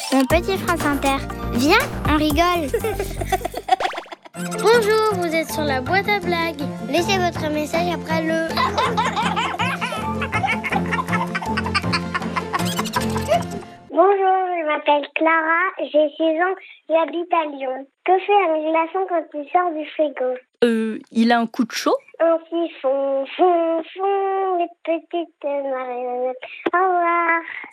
Mon petit France Inter. Viens, on rigole. Bonjour, vous êtes sur la boîte à blagues. Laissez votre message après le... Bonjour, je m'appelle Clara, j'ai 6 ans, j'habite à Lyon. Que fait un glaçon quand il sort du frigo? Il a un coup de chaud. Un siphon, fond, fond, les petites marionnettes. Au revoir.